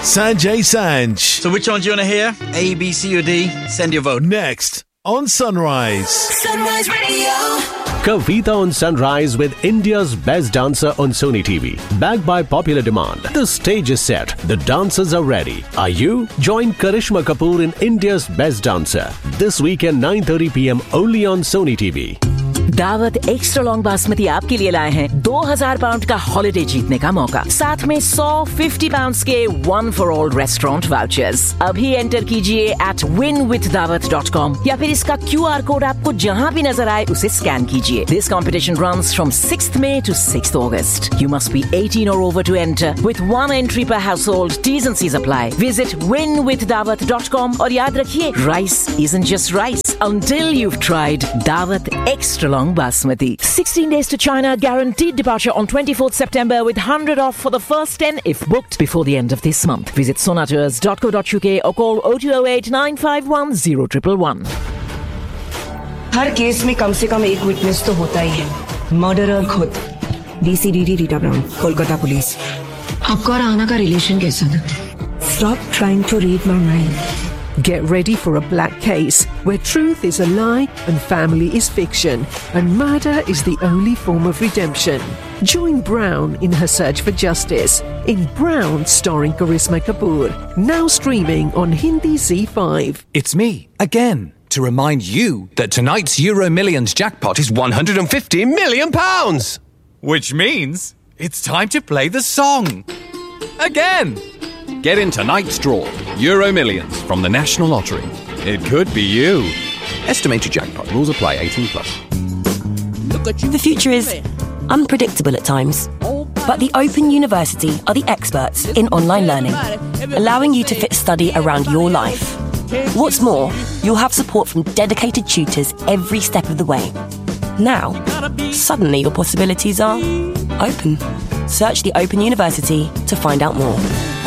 Sanjay Sanj. So which one do you want to hear? A, B, C or D? Send your vote. Next on Sunrise. Sunrise Radio. Kavita on Sunrise with India's best dancer on Sony TV. Backed by popular demand. The stage is set. The dancers are ready. Are you? Join Karishma Kapoor in India's best dancer. This weekend 9:30 p.m. only on Sony TV. दावत extra long basmati आपके लिए लाए हैं 2000 pound का holiday जीतने का मौका, साथ में 150 पाउंड के one for all restaurant vouchers. अभी एंटर कीजिए at winwithdawat.com या फिर इसका QR कोड आपको जहां भी नजर आए उसे स्कैन कीजिए। This competition runs from 6th May to 6th August. You must be 18 or over to enter with one entry per household. T's and C's apply. Visit winwithdawat.com और याद रखिए, rice isn't just rice until you've tried Dawat Extra Long Basmati. 16 days to China, guaranteed departure on 24th September with 100 off for the first 10 if booked before the end of this month. Visit sonatours.co.uk or call 0208 951 0111. Her case में कम से कम एक witness तो होता ही है। Murderer खुद। DCDD Rita brown, Kolkata police. आपका और आना का रिलेशन कैसा था? Stop trying to read my mind. Get ready for a black case where truth is a lie and family is fiction and murder is the only form of redemption. Join Brown in her search for justice in Brown starring Karisma Kapoor. Now streaming on Hindi Z5. It's me, again, to remind you that tonight's Euro Millions jackpot is £150 million! Which means it's time to play the song. Again! Get in tonight's draw, Euro Millions from the National Lottery. It could be you. Estimated jackpot. Rules apply. 18 plus. The future is unpredictable at times, but the Open University are the experts in online learning, allowing you to fit study around your life. What's more, you'll have support from dedicated tutors every step of the way. Now, suddenly your possibilities are open. Search the Open University to find out more.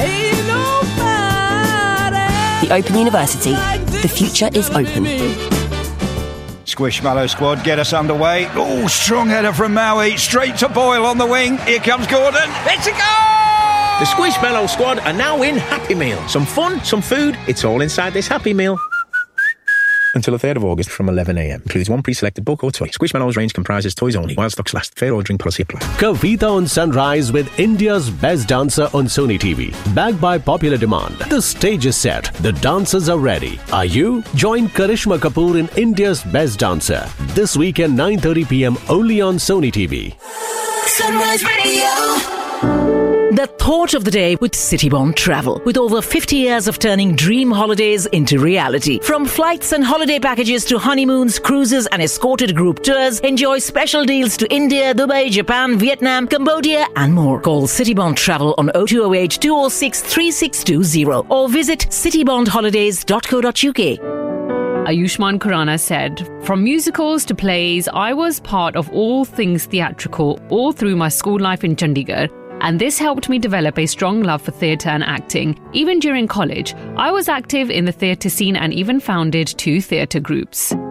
The Open University. The future is open. Squishmallow squad, get us underway. Oh, strong header from Maui. Straight to Boyle on the wing. Here comes Gordon. It's a goal! The Squishmallow squad are now in Happy Meal. Some fun, some food. It's all inside this Happy Meal. Until the 3rd of August from 11 a.m. Includes one pre-selected book or toy. Squishmallows range comprises toys only. While stocks last. Fair ordering policy apply. Kavita on Sunrise with India's best dancer on Sony TV. Backed by popular demand. The stage is set. The dancers are ready. Are you? Join Karishma Kapoor in India's best dancer. This weekend 9:30 p.m. only on Sony TV. Sunrise Radio. The thought of the day with Citybond Travel. With over 50 years of turning dream holidays into reality. From flights and holiday packages to honeymoons, cruises and escorted group tours, enjoy special deals to India, Dubai, Japan, Vietnam, Cambodia and more. Call Citybond Travel on 0208 206 3620 or visit citybondholidays.co.uk. Ayushmann Khurrana said, "From musicals to plays, I was part of all things theatrical all through my school life in Chandigarh. And this helped me develop a strong love for theatre and acting. Even during college, I was active in the theatre scene and even founded 2 theatre groups."